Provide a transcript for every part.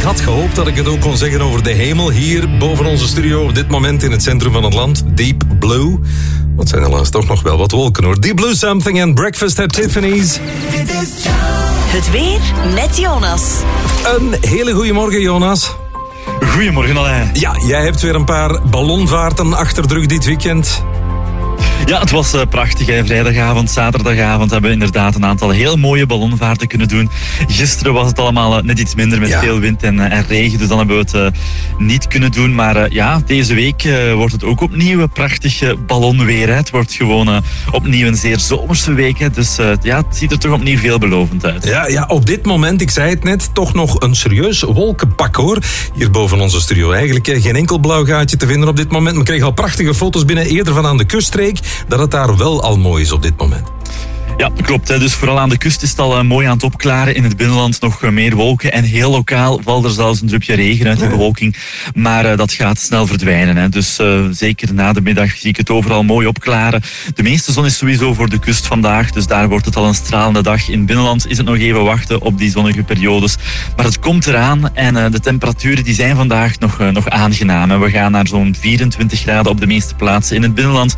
Ik had gehoopt dat ik het ook kon zeggen over de hemel. Hier boven onze studio op dit moment in het centrum van het land. Deep Blue. Wat zijn helaas toch nog wel wat wolken hoor. Deep Blue Something en Breakfast at Tiffany's. Het weer met Jonas. Een hele goede morgen, Jonas. Goedemorgen, Alain. Ja, jij hebt weer een paar ballonvaarten achter de rug dit weekend. Ja, het was prachtig. Hè. Vrijdagavond, zaterdagavond hebben we inderdaad een aantal heel mooie ballonvaarten kunnen doen. Gisteren was het allemaal net iets minder met veel wind en regen, dus dan hebben we het niet kunnen doen. Maar deze week wordt het ook opnieuw prachtig ballonweer. Hè. Het wordt gewoon opnieuw een zeer zomerse week. Hè. Dus het ziet er toch opnieuw veelbelovend uit. Ja, op dit moment, ik zei het net, toch nog een serieus wolkenpak hoor. Hier boven onze studio. Eigenlijk geen enkel blauw gaatje te vinden op dit moment. We kregen al prachtige foto's binnen, eerder van aan de kuststreek, dat het daar wel al mooi is op dit moment. Ja, klopt. Hè. Dus vooral aan de kust is het al mooi aan het opklaren. In het binnenland nog meer wolken. En heel lokaal valt er zelfs een drupje regen uit de bewolking. Maar dat gaat snel verdwijnen. Hè. Dus zeker na de middag zie ik het overal mooi opklaren. De meeste zon is sowieso voor de kust vandaag. Dus daar wordt het al een stralende dag. In het binnenland is het nog even wachten op die zonnige periodes. Maar het komt eraan. En de temperaturen die zijn vandaag nog aangenaam. We gaan naar zo'n 24 graden op de meeste plaatsen. In het binnenland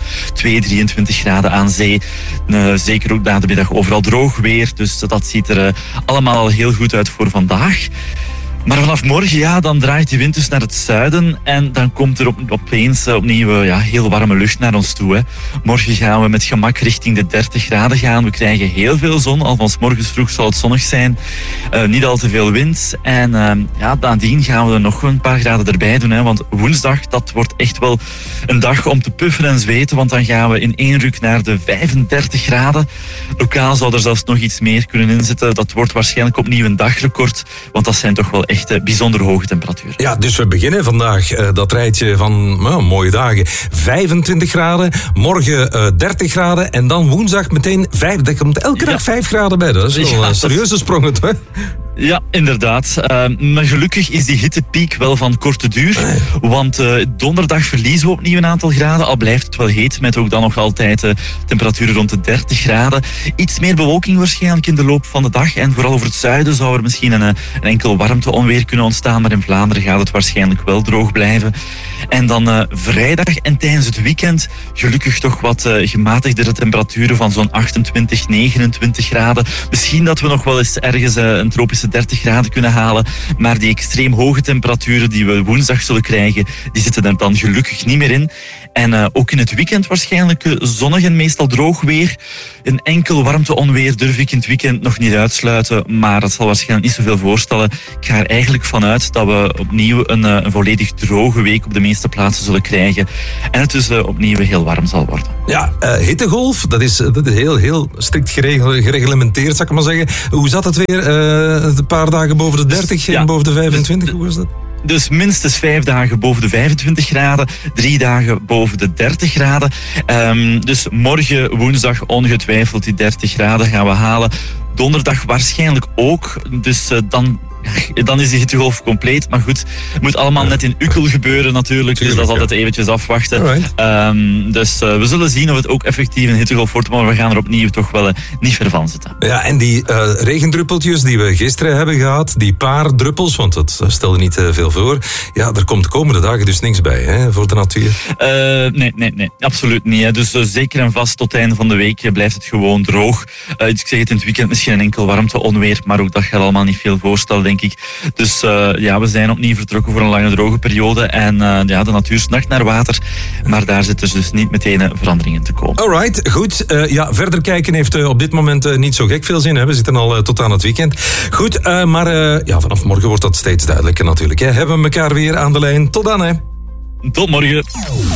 23 graden aan zee. Zeker ook na de middag overal droog weer. Dus dat ziet er allemaal al heel goed uit voor vandaag. Maar vanaf morgen, dan draait de wind dus naar het zuiden. En dan komt er opeens opnieuw heel warme lucht naar ons toe. Hè. Morgen gaan we met gemak richting de 30 graden gaan. We krijgen heel veel zon. Al van 's morgens vroeg zal het zonnig zijn. Niet al te veel wind. En nadien gaan we er nog een paar graden erbij doen. Hè. Want woensdag, dat wordt echt wel een dag om te puffen en zweten. Want dan gaan we in één ruk naar de 35 graden. Lokaal zou er zelfs nog iets meer kunnen inzitten. Dat wordt waarschijnlijk opnieuw een dagrecord. Want dat zijn toch wel echt bijzonder hoge temperaturen. Ja, dus we beginnen vandaag dat rijtje van mooie dagen. 25 graden, morgen 30 graden en dan woensdag meteen 5. Er komt elke dag 5 graden bij. Dat is wel een serieuze sprong, hè? Ja, inderdaad. Maar gelukkig is die hittepiek wel van korte duur. Want donderdag verliezen we opnieuw een aantal graden. Al blijft het wel heet, met ook dan nog altijd temperaturen rond de 30 graden. Iets meer bewolking waarschijnlijk in de loop van de dag. En vooral over het zuiden zou er misschien een enkel warmteonweer kunnen ontstaan. Maar in Vlaanderen gaat het waarschijnlijk wel droog blijven. En dan vrijdag en tijdens het weekend gelukkig toch wat gematigdere temperaturen van zo'n 28, 29 graden. Misschien dat we nog wel eens ergens een tropische 30 graden kunnen halen. Maar die extreem hoge temperaturen die we woensdag zullen krijgen, die zitten er dan gelukkig niet meer in. En ook in het weekend waarschijnlijk zonnig en meestal droog weer. Een enkel warmteonweer durf ik in het weekend nog niet uitsluiten. Maar dat zal waarschijnlijk niet zoveel voorstellen. Ik ga er eigenlijk vanuit dat we opnieuw een volledig droge week op de meeste plaatsen zullen krijgen. En het dus opnieuw heel warm zal worden. Ja, hittegolf, dat is heel strikt gereglementeerd, zal ik maar zeggen. Hoe zat het weer? Een paar dagen boven de 30 en boven de 25, hoe was dat? Dus minstens 5 dagen boven de 25 graden, 3 dagen boven de 30 graden. Dus morgen, woensdag, ongetwijfeld die 30 graden gaan we halen. Donderdag waarschijnlijk ook, dus dan is die hittegolf compleet. Maar goed, het moet allemaal net in Ukkel gebeuren natuurlijk. Dus dat is altijd eventjes afwachten. Dus we zullen zien of het ook effectief een hittegolf wordt. Maar we gaan er opnieuw toch wel niet ver van zitten. Ja, en die regendruppeltjes die we gisteren hebben gehad, die paar druppels, want dat stelde niet veel voor. Ja, er komt de komende dagen dus niks bij, hè, voor de natuur. Nee, absoluut niet. Hè. Dus zeker en vast tot het einde van de week blijft het gewoon droog. Ik zeg het, in het weekend misschien een enkel warmteonweer, maar ook dat gaat allemaal niet veel voorstellen, denk ik. Dus we zijn opnieuw vertrokken voor een lange droge periode. En de natuur snakt naar water. Maar daar zit dus niet meteen veranderingen te komen. Alright, goed. Verder kijken heeft op dit moment niet zo gek veel zin. Hè. We zitten al tot aan het weekend. Goed, maar vanaf morgen wordt dat steeds duidelijker natuurlijk. Hè. Hebben we elkaar weer aan de lijn. Tot dan, hè. Tot morgen.